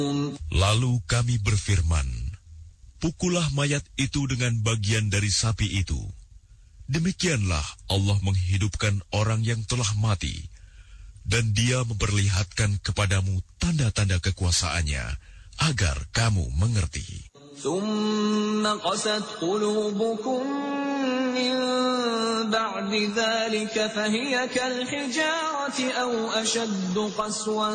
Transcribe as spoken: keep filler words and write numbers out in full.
Lalu kami berfirman, pukullah mayat itu dengan bagian dari sapi itu. Demikianlah Allah menghidupkan orang yang telah mati, dan Dia memperlihatkan kepadamu tanda-tanda kekuasaannya, agar kamu mengerti. ثُمَّ قَسَتْ قُلُوبُكُم مِّن بَعْدِ ذَلِكَ فَهِيَ كَالْحِجَارَةِ أَوْ أَشَدُّ قَسْوَةً